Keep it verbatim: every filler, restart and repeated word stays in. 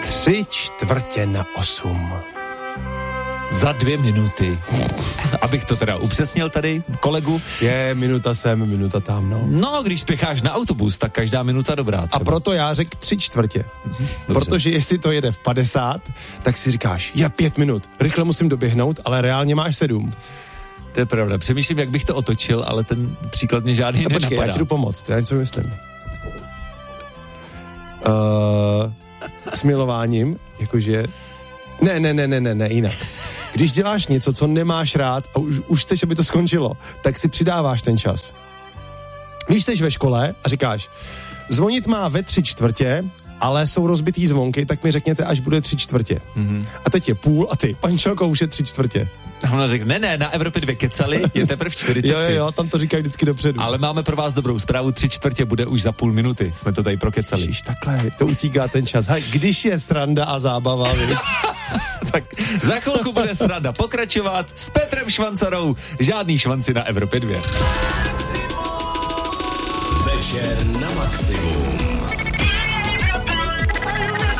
Tři čtvrtě na osm. Za dvě minuty. Abych to teda upřesnil tady kolegu. Je, minuta sem, minuta tam, no. No, když spěcháš na autobus, tak každá minuta dobrá třeba. A proto já řekl tři čtvrtě. Dobře. Protože jestli to jede v padesát, tak si říkáš, je pět minut, rychle musím doběhnout, ale reálně máš sedm. To je pravda. Přemýšlím, jak bych to otočil, ale ten příklad mě žádný no, nenapadá. Počkej, já ti jdu pomoct, já něco myslím. Uh, smilováním, jakože... Ne, ne, ne, ne, ne, ne, jinak. Když děláš něco, co nemáš rád a už, už chceš, aby to skončilo, tak si přidáváš ten čas. Když jsi ve škole a říkáš, zvonit má ve tři čtvrtě, ale jsou rozbitý zvonky, tak mi řekněte, až bude tři čtvrtě. Mm-hmm. A teď je půl a ty, pančelko, už je tři čtvrtě. A ona řekne, ne, ne, na Evropě dvě kecali, je teprve čtyřicet tři. Jo, jo, jo, tam to říkají vždycky dopředu. Ale máme pro vás dobrou zprávu, tři čtvrtě bude už za půl minuty. Jsme to tady prokecali. Ježiš, takhle, to utíká ten čas. Hej, když je sranda a zábava, viď? Tak za chvilku bude sranda pokračovat s Petrem Švancarou. Žádný švanci na Evropě dvě. Večer na maximum.